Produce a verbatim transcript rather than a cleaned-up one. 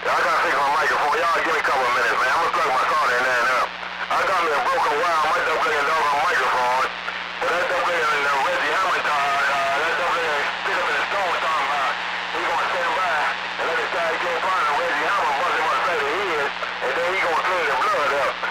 I gotta fix my microphone. Y'all give me a couple of minutes, man. I'm gonna plug my car in there now. I got me a broken wire on my double-A dog on microphone. But that double-A and the Reggie Hammond, uh, uh, that double-A pick up in the stone talking about he gonna stand by and let the guy get in front of Reggie Hammond, bust him on the side of the head, and then he gonna clean the blood up.